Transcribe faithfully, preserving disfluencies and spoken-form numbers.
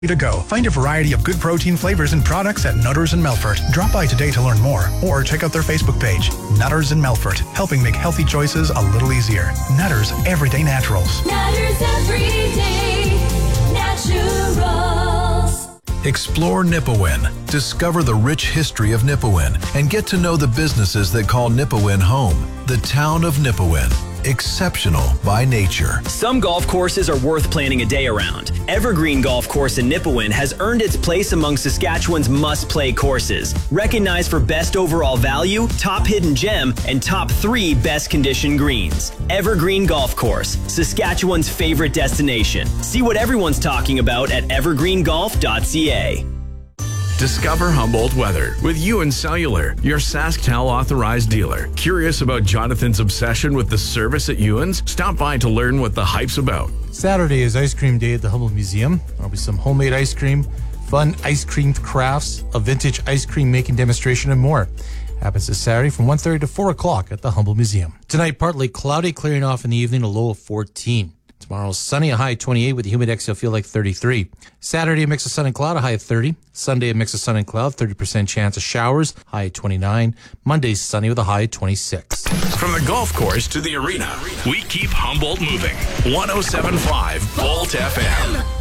To go. Find a variety of good protein flavors and products at Nutters in Melfort. Drop by today to learn more or check out their Facebook page. Nutters in Melfort, helping make healthy choices a little easier. Nutters Everyday Naturals. Nutters Everyday Naturals. Explore Nipawin. Discover the rich history of Nipawin and get to know the businesses that call Nipawin home. The town of Nipawin. Exceptional by nature. Some golf courses are worth planning a day around. Evergreen Golf Course in Nipawin has earned its place among Saskatchewan's must-play courses. Recognized for best overall value, top hidden gem, and top three best condition greens. Evergreen Golf Course, Saskatchewan's favorite destination. See what everyone's talking about at evergreen golf dot c a. Discover Humboldt weather with Ewan Cellular, your SaskTel authorized dealer. Curious about Jonathan's obsession with the service at Ewan's? Stop by to learn what the hype's about. Saturday is ice cream day at the Humboldt Museum. There'll be some homemade ice cream, fun ice cream crafts, a vintage ice cream making demonstration, and more. Happens this Saturday from one thirty to four o'clock at the Humboldt Museum. Tonight, partly cloudy, clearing off in the evening, a low of fourteen. Tomorrow, sunny, a high of twenty-eight with a humid exhale feel like thirty-three. Saturday, a mix of sun and cloud, a high of thirty. Sunday, a mix of sun and cloud, thirty percent chance of showers, high of twenty-nine. Monday, sunny with a high of twenty-six. From the golf course to the arena, we keep Humboldt moving. one oh seven point five Volt F M.